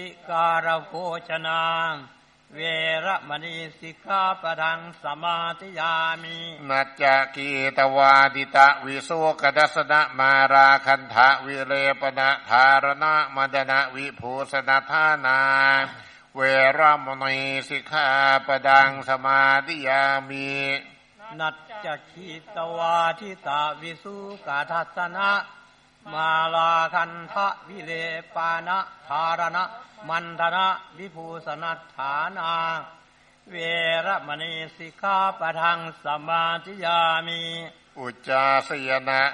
การโภชนาเวรมณีสิกขาปะทังสมาธิยามินัจจกีตวาดิตะวิโสกดัสนะมาราคันทะวิเลปนะธารณะมดนะวิภูสนทานาเวรมณีสิกขาปะทังสมาธิยามินัจจคีตวาทิตาวิสุกทัสสนะมาลาคันทะวิเลปานะธารณะมันธนะวิภูสนัฏฐานาเวรมณีสิกขาปะทังสมาธิยามิอุจจาสยนะ